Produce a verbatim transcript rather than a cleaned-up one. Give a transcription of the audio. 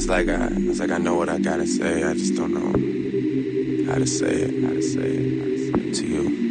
It's like I, it's like I know what I gotta say. I just don't know how to say it, how to say it, how to say it to you.